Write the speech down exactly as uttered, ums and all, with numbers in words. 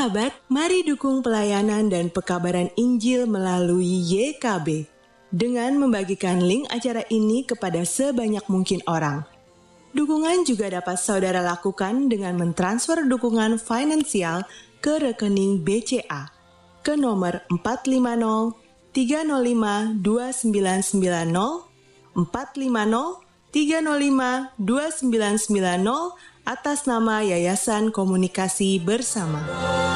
Sahabat, mari dukung pelayanan dan pekabaran Injil melalui Y K B dengan membagikan link acara ini kepada sebanyak mungkin orang. Dukungan juga dapat saudara lakukan dengan mentransfer dukungan finansial ke rekening B C A ke nomor empat lima nol tiga nol lima dua sembilan sembilan nol empat lima nol tiga nol lima dua sembilan sembilan nol atas nama Yayasan Komunikasi Bersama.